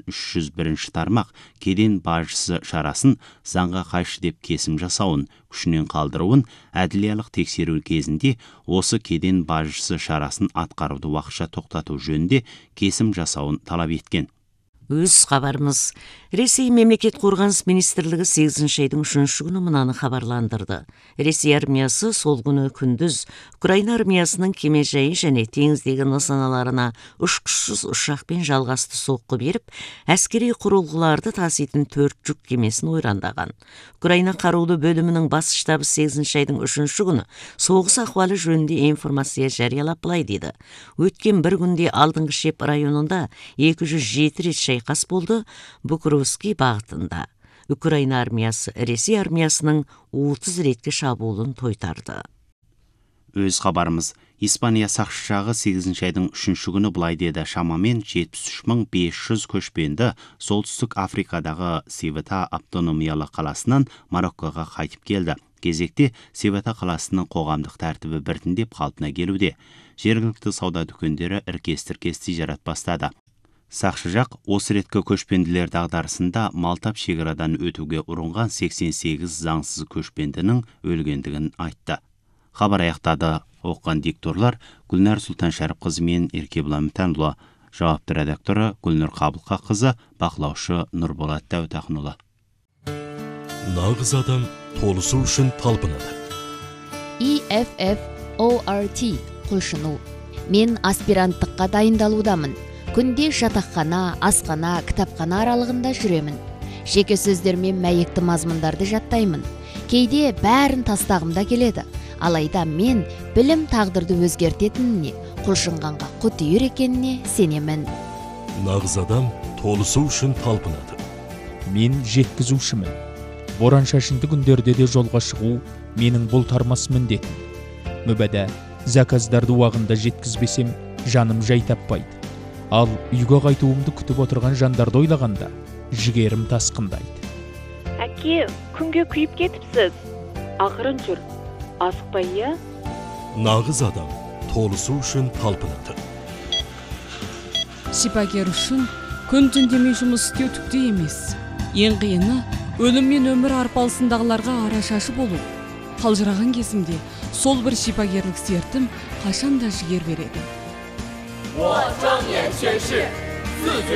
301 тармақ кеден бажысы шарасын заңға қайшы деп кесім жасауын, күшінен қалдыруын, әділиялық тексеру кезінде осы кеден бажысы шарасын атқаруды уақытша тоқтату жөнінде кесім жасауын талап еткен. Өз хабарымыз. Ресей мемлекет қорғаныс министрлігі 8 айдың 3 күні мынаны хабарландырды. Ресей армиясы сол күні күндіз Украина армиясының кемежайы және теңіздегі нысаналарына ұшқышсыз ұшақпен жалғасты соққы беріп, әскери құрылғыларды таситын 4 жүк кемесін ойрандаған. Украина қарулы бөлімінің бас штабы 8 айдың 3 күні соғыс ахуалы жөнінде информация жариялап былай дейді. Өткен бір күнде алдыңғы шеп районында 207 рет шайқас болды, Покровский бағытында. Украина армиясы Ресей армиясының 30 ретке шабуылын тойтарды. Өз хабарымыз. Испания сақшысы 8 айдың 3 күні былай деді: шамамен 73.500 көшпенді солтүстік Африкадағы Севата автономиялы қаласынан Мароккоға қайтып келді. Кезекте Севата қаласының қоғамдық тәртібі біртіндеп қалпына келуде. Жергілікті сауда дүкендері іркес-тіркес тижарат бастады. Сақшы жақ осы реткі көшпенділер дағдарысында малтап шекарадан өтуге ұрынған 88 заңсыз көшпендінің өлгендігін айтты. Хабар аяқтады. Оққан дикторлар Гүлнар Сұлтаншәріпқызы мен Еркебұлан Мүтәнұлы, жауапты редакторы Гүлнұр Қабылқақызы, бақылаушы Нұрболат Дәутақынұлы. Нағыз адам толысу үшін талпынады. EFFORT құлшыну. Мен аспиранттыққа дайындалудамын. Күнде жатақхана, асхана, кітапхана аралығында жүремін. Жеке сөздермен мәйекті мазмұндарды жаттаймын. Кейде бәрін тастағымда келеді. Алайда мен білім тағдырды өзгертетініне, құлшынғанға құтүйір екеніне сенемін. Нағыз адам толысу үшін талпынады. Мен жеткізушімін. Боран шашынды күндерде де жолға шығу менің бұл тармас міндетім. Мүбәдә, заказдарды уағында жеткізбесем, жаным жай таппайды. Ал үйге қайтуымды күтіп отырған жандарды ойлағанда, жігерім тасқындайды. Әке, күнге күйіп кетіпсіз. Ақырын жүр. Асықпай, иә? Нағыз адам толысу үшін талпынады. Шипагер үшін күн түн демей жұмыс істеу түкте емес. Ең қиыны өлім мен өмір арпалысындағыларға арашашы болу. Қалжыраған кезімде сол бір шипагерлік сертім қашанда жігер береді. 我张眼宣誓，自觉